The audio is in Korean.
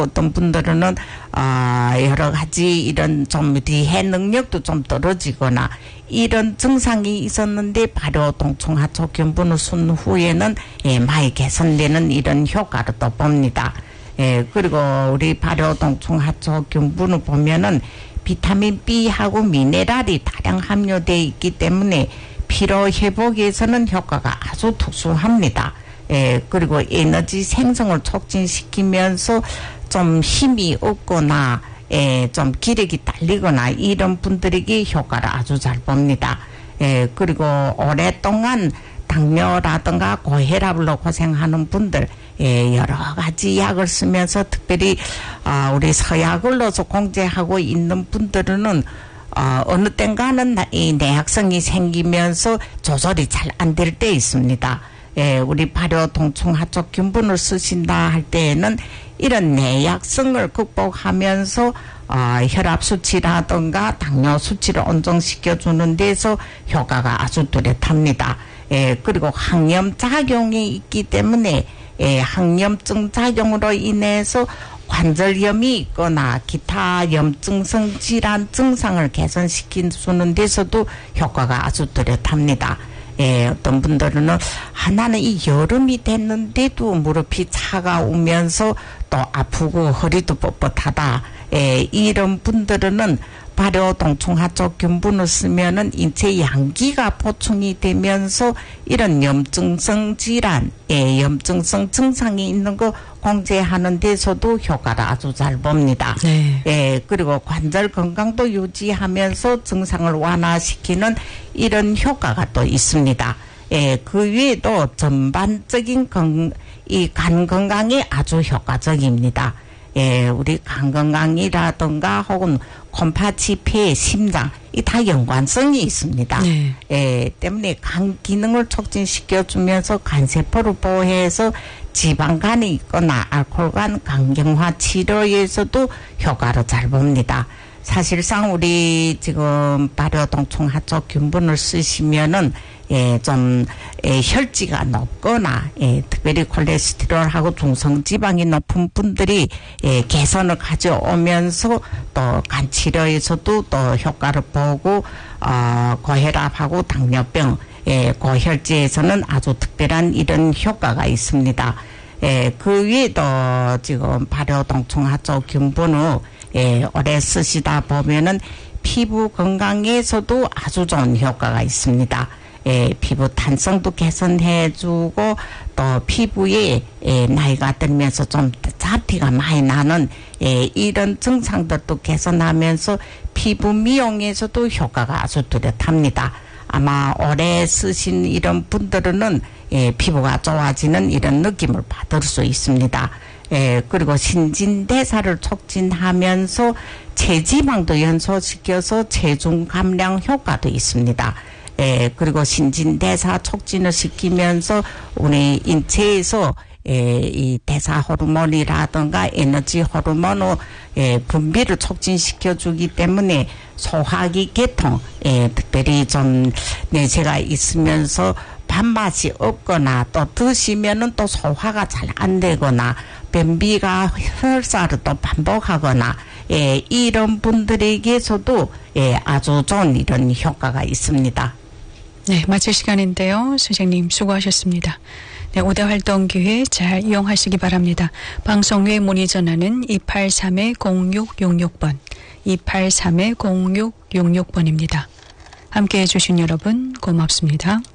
어떤 분들은 여러 가지 이런 좀 리해 능력도 좀 떨어지거나 이런 증상이 있었는데 발효동충하초균분을 쓴 후에는 많이 개선되는 이런 효과를 또 봅니다. 그리고 우리 발효동충하초균분을 보면은 비타민 B하고 미네랄이 다량 함유되어 있기 때문에 피로 회복에서는 효과가 아주 특수합니다. 그리고 에너지 생성을 촉진시키면서 좀 힘이 없거나 좀 기력이 딸리거나 이런 분들에게 효과를 아주 잘 봅니다. 그리고 오랫동안 당뇨라든가 고혈압으로 고생하는 분들 여러 가지 약을 쓰면서 특별히 우리 서약을로서 공제하고 있는 분들은 어느 땐가는 이 내약성이 생기면서 조절이 잘 안 될 때 있습니다. 우리 발효동충하초균분을 쓰신다 할 때에는 이런 내약성을 극복하면서 혈압 수치라든가 당뇨 수치를 온정시켜 주는 데서 효과가 아주 뚜렷합니다. 그리고 항염 작용이 있기 때문에 항염증 작용으로 인해서 관절염이 있거나 기타 염증성 질환 증상을 개선시키는 데서도 효과가 아주 뚜렷합니다. 어떤 분들은 나는 이 여름이 됐는데도 무릎이 차가우면서 또 아프고 허리도 뻣뻣하다. 이런 분들은 발효동충하초균분을 쓰면은 인체 양기가 보충이 되면서 이런 염증성 질환, 염증성 증상이 있는 거 공제하는 데서도 효과를 아주 잘 봅니다. 그리고 관절 건강도 유지하면서 증상을 완화시키는 이런 효과가 또 있습니다. 그 외에도 전반적인 이 간 건강에 아주 효과적입니다. 우리 간 건강이라든가 혹은 곰파치, 폐, 심장 이 다 연관성이 있습니다. 때문에 간 기능을 촉진시켜주면서 간세포를 보호해서 지방간이 있거나 알코올간 강경화 치료에서도 효과를 잘 봅니다. 사실상 우리 지금 발효동충하초균분을 쓰시면은 좀 혈지가 높거나 특별히 콜레스테롤하고 중성지방이 높은 분들이 개선을 가져오면서 또 간 치료에서도 또 효과를 보고 고혈압하고 당뇨병 고혈지에서는 아주 특별한 이런 효과가 있습니다. 그 외에도 지금 발효동충하초균분을 오래 쓰시다 보면은 피부 건강에서도 아주 좋은 효과가 있습니다. 피부 탄성도 개선해주고 또 피부에 나이가 들면서 좀 잡티가 많이 나는 이런 증상들도 개선하면서 피부 미용에서도 효과가 아주 뚜렷합니다. 아마 오래 쓰신 이런 분들은 피부가 좋아지는 이런 느낌을 받을 수 있습니다. 그리고 신진대사를 촉진하면서 체지방도 연소시켜서 체중 감량 효과도 있습니다. 그리고 신진대사 촉진을 시키면서 우리 인체에서 이 대사 호르몬이라든가 에너지 호르몬의 분비를 촉진시켜주기 때문에 소화기 개통, 특별히 좀 내세가 있으면서 밥맛이 없거나 또 드시면은 또 소화가 잘 안 되거나 변비가 혈사를 또 반복하거나 이런 분들에게서도 아주 좋은 이런 효과가 있습니다. 네, 마칠 시간인데요. 선생님 수고하셨습니다. 네, 5대 활동 기회 잘 이용하시기 바랍니다. 방송 후에 문의 전화는 283-0666번, 283-0666번입니다. 함께해 주신 여러분 고맙습니다.